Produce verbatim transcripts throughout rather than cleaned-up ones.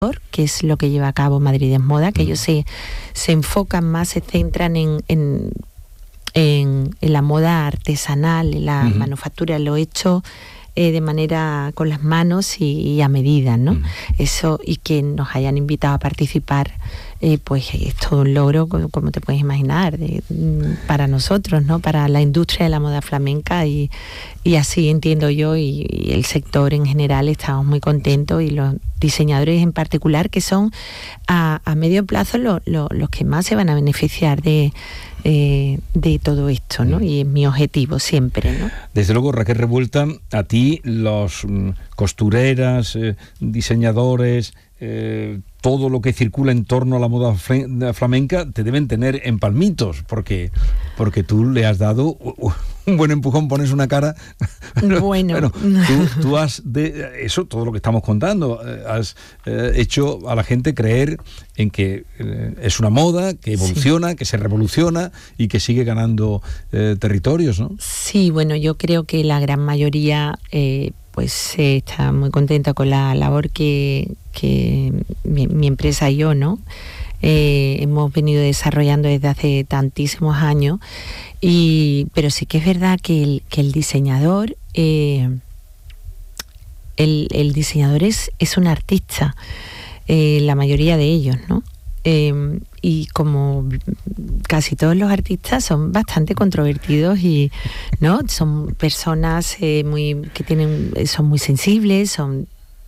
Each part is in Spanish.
que es lo que lleva a cabo Madrid es Moda, que ellos se, se enfocan más, se centran en, en, en, en la moda artesanal, en la uh-huh. manufactura, lo hecho eh, de manera con las manos y, y a medida, ¿no? Uh-huh. Eso, y que nos hayan invitado a participar, eh, pues es todo un logro, como, como te puedes imaginar, de, para nosotros, ¿no? Para la industria de la moda flamenca, y, y así entiendo yo, y, y el sector en general estamos muy contentos, y los diseñadores en particular, que son a, a medio plazo lo, lo, los que más se van a beneficiar de, eh, de todo esto, ¿no? Y es mi objetivo siempre, ¿no? Desde luego, Raquel Revuelta, a ti los mm, costureras, eh, diseñadores, eh, todo lo que circula en torno a la moda flamenca te deben tener en palmitos, porque, porque tú le has dado un buen empujón, pones una cara. Bueno, bueno tú, tú has de eso, todo lo que estamos contando, has eh, hecho a la gente creer en que eh, es una moda que evoluciona, sí. que se revoluciona y que sigue ganando eh, territorios, ¿no? Sí, bueno, yo creo que la gran mayoría eh, pues eh, está muy contenta con la labor que, que mi, mi empresa y yo, ¿no? Eh, hemos venido desarrollando desde hace tantísimos años, y pero sí que es verdad que el, que el diseñador eh, el, el diseñador es, es un artista, eh, la mayoría de ellos, ¿no? Eh, y como casi todos los artistas son bastante controvertidos, y no son personas eh, muy que tienen son muy sensibles, son,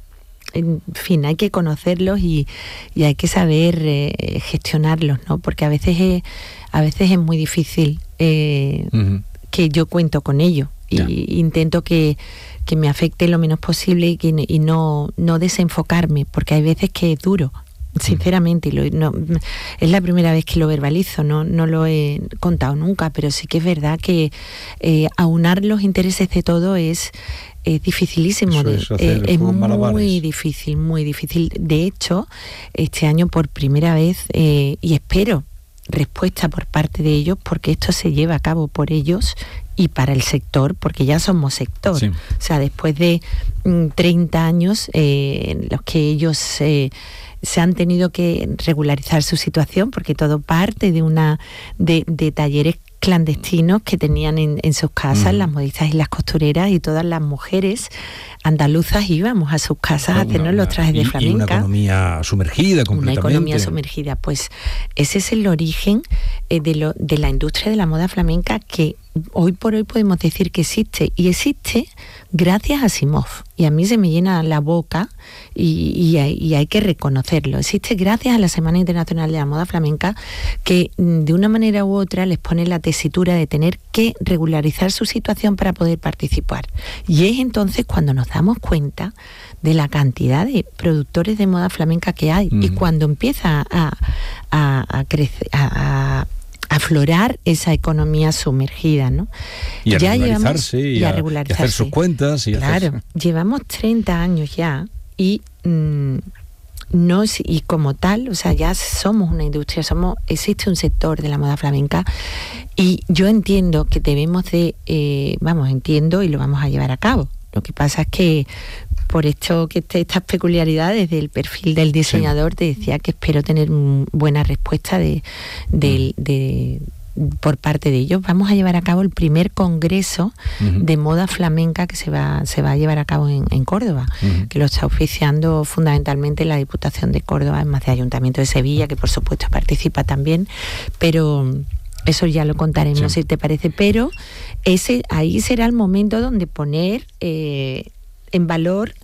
en fin, hay que conocerlos y, y hay que saber eh, gestionarlos, ¿no? Porque a veces es, a veces es muy difícil eh, uh-huh. que yo cuento con ello, y yeah. intento que, que me afecte lo menos posible, y, que, y no, no desenfocarme, porque hay veces que es duro, sinceramente, y lo, no, es la primera vez que lo verbalizo, no, no lo he contado nunca, pero sí que es verdad que eh, aunar los intereses de todo es, es dificilísimo, de, es, eh, es muy difícil, muy difícil. De hecho, este año por primera vez, eh, y espero respuesta por parte de ellos, porque esto se lleva a cabo por ellos y para el sector, porque ya somos sector. Sí. O sea, después de mm, treinta años eh, en los que ellos eh, se han tenido que regularizar su situación, porque todo parte de una de, de talleres clandestinos que tenían en, en sus casas, uh-huh. las modistas y las costureras, y todas las mujeres andaluzas íbamos a sus casas a hacernos una, los trajes de flamenca. Y una economía sumergida completamente. Una economía sumergida. Pues ese es el origen eh, de, lo, de la industria de la moda flamenca, que hoy por hoy podemos decir que existe, y existe gracias a Asimov, y a mí se me llena la boca, y, y, hay, y hay que reconocerlo. Existe gracias a la Semana Internacional de la Moda Flamenca, que de una manera u otra les pone la tesitura de tener que regularizar su situación para poder participar, y es entonces cuando nos damos cuenta de la cantidad de productores de moda flamenca que hay, mm. y cuando empieza a, a, a crecer, a, a aflorar esa economía sumergida, ¿no? Y a ya regularizarse, llevamos, y, y, a, a regularizarse. Y hacer sus cuentas. Y claro, hacer... llevamos treinta años ya, y mmm, no y como tal, o sea, ya somos una industria, somos existe un sector de la moda flamenca, y yo entiendo que debemos de, eh, vamos, entiendo y lo vamos a llevar a cabo. Lo que pasa es que por esto que te, estas peculiaridades del perfil del diseñador, sí. te decía que espero tener buena respuesta de, de, de, de por parte de ellos. Vamos a llevar a cabo el primer congreso uh-huh. de moda flamenca que se va se va a llevar a cabo en, en Córdoba, uh-huh. que lo está oficiando fundamentalmente la Diputación de Córdoba, en más de Ayuntamiento de Sevilla, que por supuesto participa también, pero eso ya lo contaremos, sí. si te parece. Pero ese ahí será el momento donde poner eh, en valor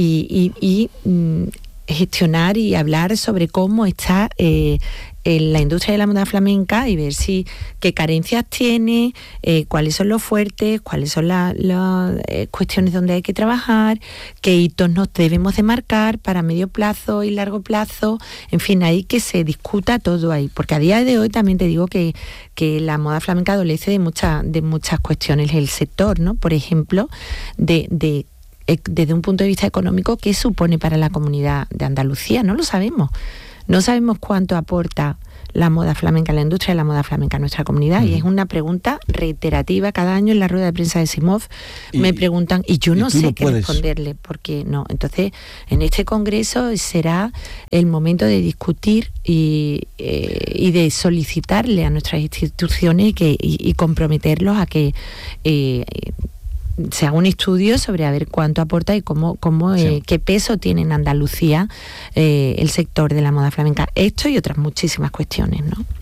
y, y, y mm, gestionar y hablar sobre cómo está eh, en la industria de la moda flamenca, y ver si qué carencias tiene, eh, cuáles son los fuertes, cuáles son las la, eh, cuestiones donde hay que trabajar, qué hitos nos debemos de marcar para medio plazo y largo plazo. En fin, ahí que se discuta todo ahí, porque a día de hoy también te digo que, que la moda flamenca adolece de, mucha, de muchas cuestiones el sector, ¿no? Por ejemplo, de... de desde un punto de vista económico, ¿qué supone para la comunidad de Andalucía? No lo sabemos. No sabemos cuánto aporta la moda flamenca, la industria de la moda flamenca en nuestra comunidad? Uh-huh. Y es una pregunta reiterativa. Cada año en la rueda de prensa de SIMOF me preguntan, y yo no y sé no qué puedes. responderle, porque no. Entonces, en este congreso será el momento de discutir y, eh, y de solicitarle a nuestras instituciones que, y, y comprometerlos a que eh, se haga un estudio sobre a ver cuánto aporta y cómo, cómo sí. eh, qué peso tiene en Andalucía eh, el sector de la moda flamenca. Esto y otras muchísimas cuestiones, ¿no?